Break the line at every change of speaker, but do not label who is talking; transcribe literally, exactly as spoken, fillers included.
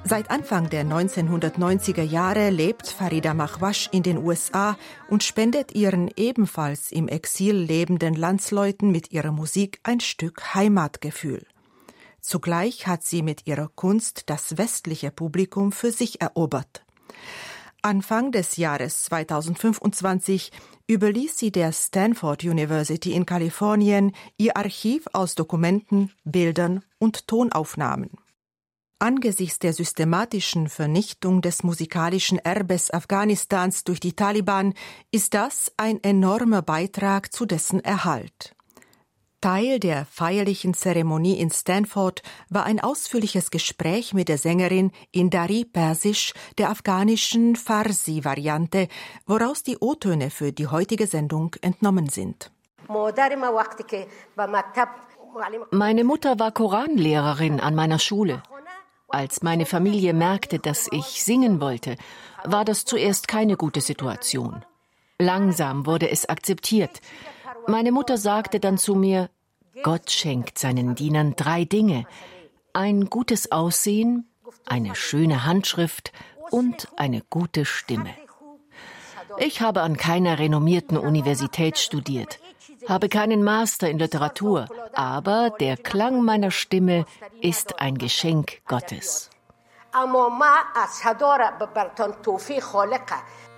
Seit Anfang der neunzehnhundertneunziger Jahre lebt Farida Mahwash in den U S A und spendet ihren ebenfalls im Exil lebenden Landsleuten mit ihrer Musik ein Stück Heimatgefühl. Zugleich hat sie mit ihrer Kunst das westliche Publikum für sich erobert. Anfang des Jahres zweitausendfünfundzwanzig überließ sie der Stanford University in Kalifornien ihr Archiv aus Dokumenten, Bildern und Tonaufnahmen. Angesichts der systematischen Vernichtung des musikalischen Erbes Afghanistans durch die Taliban ist das ein enormer Beitrag zu dessen Erhalt. Teil der feierlichen Zeremonie in Stanford war ein ausführliches Gespräch mit der Sängerin in Dari-Persisch, der afghanischen Farsi-Variante, woraus die O-Töne für die heutige Sendung entnommen sind.
Meine Mutter war Koranlehrerin an meiner Schule. Als meine Familie merkte, dass ich singen wollte, war das zuerst keine gute Situation. Langsam wurde es akzeptiert. Meine Mutter sagte dann zu mir, Gott schenkt seinen Dienern drei Dinge: ein gutes Aussehen, eine schöne Handschrift und eine gute Stimme. Ich habe an keiner renommierten Universität studiert, habe keinen Master in Literatur, aber der Klang meiner Stimme ist ein Geschenk Gottes.